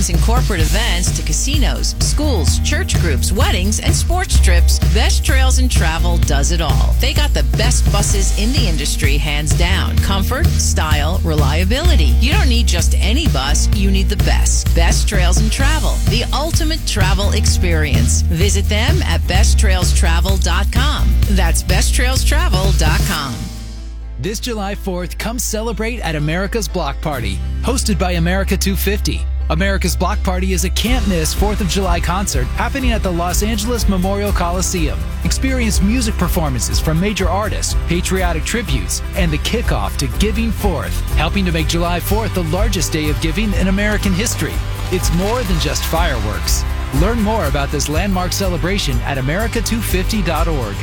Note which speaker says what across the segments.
Speaker 1: gatherings and corporate events to casinos, schools, church groups, weddings, and sports trips, Best Trails and Travel does it all. They got the best buses in the industry, hands down. Comfort, style, reliability. You don't need just any bus, you need the best. Best Trails and Travel, the ultimate travel experience. Visit them at besttrailstravel.com. That's besttrailstravel.com.
Speaker 2: This July 4th, come celebrate at America's Block Party, hosted by America 250. America's Block Party is a can't-miss 4th of July concert happening at the Los Angeles Memorial Coliseum. Experience music performances from major artists, patriotic tributes, and the kickoff to Giving Forth, helping to make July 4th the largest day of giving in American history. It's more than just fireworks. Learn more about this landmark celebration at america250.org.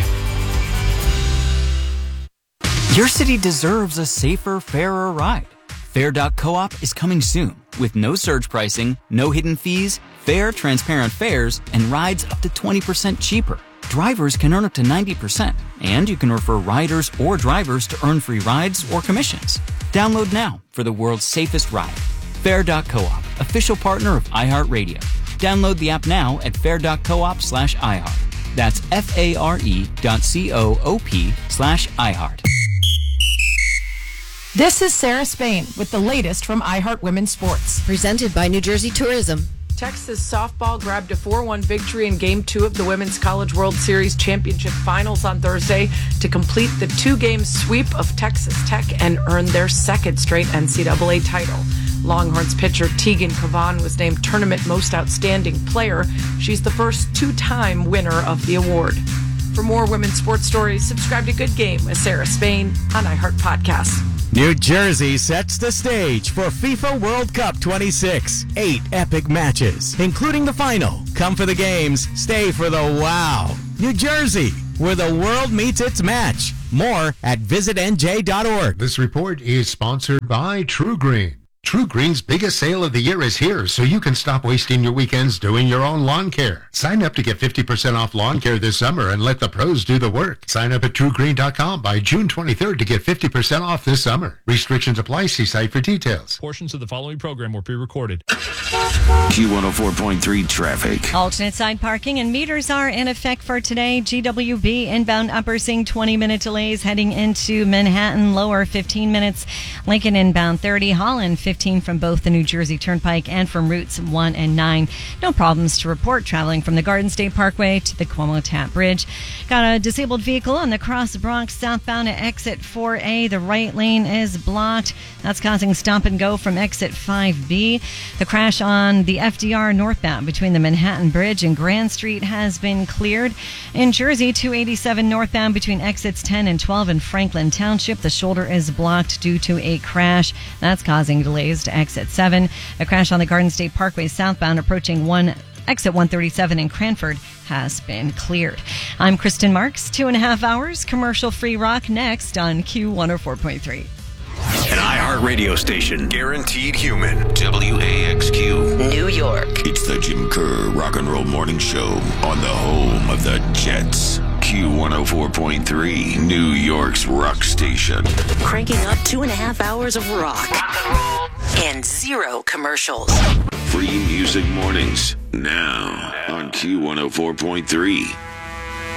Speaker 3: Your city deserves a safer, fairer ride. Fair.coop is coming soon with no surge pricing, no hidden fees, fair, transparent fares, and rides up to 20% cheaper. Drivers can earn up to 90%, and you can refer riders or drivers to earn free rides or commissions. Download now for the world's safest ride. Fair.coop, official partner of iHeartRadio. Download the app now at fair.coop/iHeart. That's FARE.coop/iHeart.
Speaker 4: This is Sarah Spain with the latest from iHeart Women's Sports.
Speaker 5: Presented by New Jersey Tourism.
Speaker 4: Texas softball grabbed a 4-1 victory in Game 2 of the Women's College World Series Championship Finals on Thursday to complete the 2-game sweep of Texas Tech and earn their second straight NCAA title. Longhorns pitcher Tegan Cavan was named Tournament Most Outstanding Player. She's the first 2-time winner of the award. For more women's sports stories, subscribe to Good Game with Sarah Spain on iHeart Podcasts.
Speaker 6: New Jersey sets the stage for FIFA World Cup 26. 8 epic matches, including the final. Come for the games, stay for the wow. New Jersey, where the world meets its match. More at visitnj.org.
Speaker 7: This report is sponsored by True Green. True Green's biggest sale of the year is here, so you can stop wasting your weekends doing your own lawn care. Sign up to get 50% off lawn care this summer and let the pros do the work. Sign up at TrueGreen.com by June 23rd to get 50% off this summer. Restrictions apply. See site for details.
Speaker 8: Portions of the following program were pre-recorded.
Speaker 9: Q104.3 traffic.
Speaker 10: Alternate side parking and meters are in effect for today. GWB inbound Upper seeing 20-minute delays heading into Manhattan. Lower 15 minutes. Lincoln inbound 30. Holland 15 from both the New Jersey Turnpike and from routes 1 and 9. No problems to report traveling from the Garden State Parkway to the Cuomo Tap Bridge. Got a disabled vehicle on the Cross Bronx southbound at exit 4A. The right lane is blocked. That's causing stop and go from exit 5B. The crash on the FDR northbound between the Manhattan Bridge and Grand Street has been cleared. In Jersey, 287 northbound between exits 10 and 12 in Franklin Township. The shoulder is blocked due to a crash. That's causing delays to exit 7. A crash on the Garden State Parkway southbound approaching exit 137 in Cranford has been cleared. I'm Kristen Marks. 2.5 hours commercial-free rock next on Q104.3.
Speaker 9: An iHeart radio station. Guaranteed human. WAXQ.
Speaker 5: New York.
Speaker 9: It's the Jim Kerr Rock and Roll Morning Show on the home of the Jets. Q104.3, New York's rock station.
Speaker 5: Cranking up 2.5 hours of rock and 0 commercials.
Speaker 9: Free music mornings now on Q104.3.